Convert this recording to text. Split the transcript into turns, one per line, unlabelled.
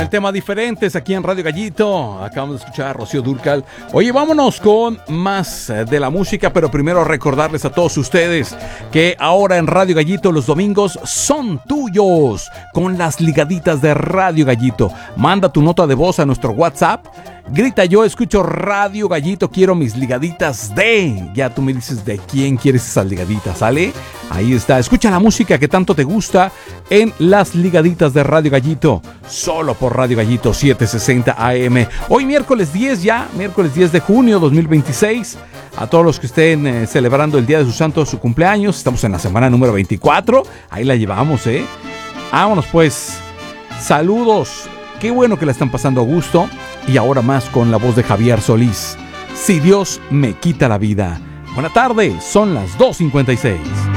el tema Diferentes aquí en Radio Gallito. Acabamos de escuchar a Rocío Dúrcal. Oye, vámonos con más de la música, pero primero recordarles a todos ustedes que ahora en Radio Gallito los domingos son tuyos con las ligaditas de Radio Gallito. Manda tu nota de voz a nuestro WhatsApp. Grita: yo escucho Radio Gallito, quiero mis ligaditas de... Ya tú me dices de quién quieres esas ligaditas, ¿sale? Ahí está, escucha la música que tanto te gusta en las ligaditas de Radio Gallito, solo por Radio Gallito 760 AM. Hoy miércoles 10 miércoles 10 de junio 2026. A todos los que estén celebrando el día de su santo, su cumpleaños, estamos en la semana número 24, ahí la llevamos, Vámonos pues, saludos, qué bueno que la están pasando a gusto. Y ahora más con la voz de Javier Solís. Si Dios me quita la vida. Buena tarde, son las 2:56.